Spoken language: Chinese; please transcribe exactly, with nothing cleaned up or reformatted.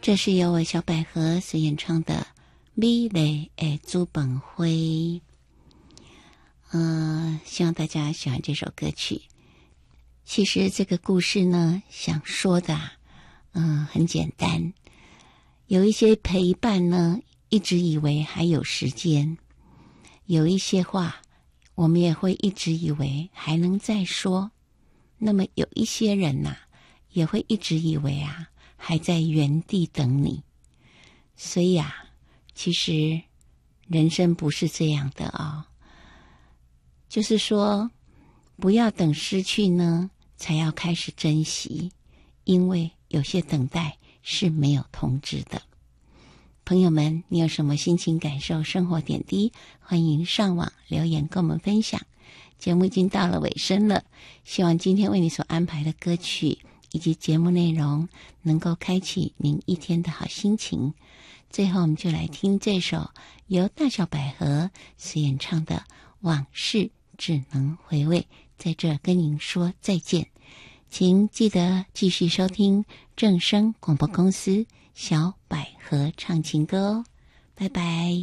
这是由我小百合所演唱的《美丽的资本会》。呃，希望大家喜欢这首歌曲。其实这个故事呢，想说的啊，嗯，很简单。有一些陪伴呢，一直以为还有时间；有一些话，我们也会一直以为还能再说。那么有一些人呐、啊，也会一直以为啊，还在原地等你。所以啊，其实人生不是这样的哦。就是说，不要等失去呢，才要开始珍惜，因为有些等待是没有通知的。朋友们，你有什么心情感受、生活点滴？欢迎上网留言跟我们分享。节目已经到了尾声了，希望今天为你所安排的歌曲以及节目内容能够开启您一天的好心情。最后我们就来听这首由大小百合所演唱的《往事只能回味》，在这儿跟您说再见。请记得继续收听正声广播公司小百合唱情歌哦，拜拜。